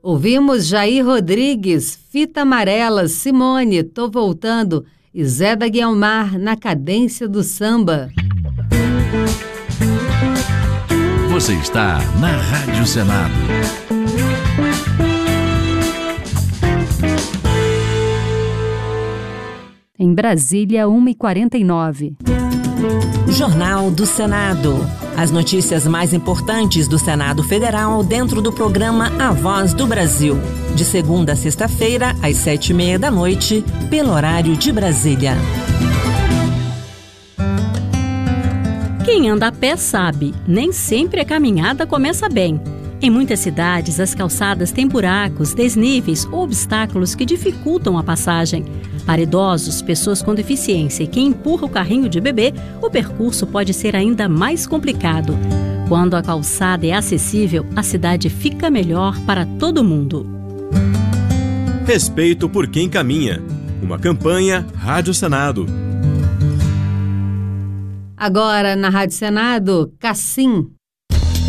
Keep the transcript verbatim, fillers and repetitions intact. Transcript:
Ouvimos Jair Rodrigues, Fita Amarela, Simone, Tô Voltando e Zé da Guiomar na cadência do samba. Você está na Rádio Senado. Em Brasília, uma e quarenta e nove. Jornal do Senado. As notícias mais importantes do Senado Federal dentro do programa A Voz do Brasil. De segunda a sexta-feira, às sete e meia da noite, pelo horário de Brasília. Quem anda a pé sabe, nem sempre a caminhada começa bem. Em muitas cidades, as calçadas têm buracos, desníveis ou obstáculos que dificultam a passagem. Para idosos, pessoas com deficiência e quem empurra o carrinho de bebê, o percurso pode ser ainda mais complicado. Quando a calçada é acessível, a cidade fica melhor para todo mundo. Respeito por quem caminha. Uma campanha Rádio Senado. Agora, na Rádio Senado, Cassim.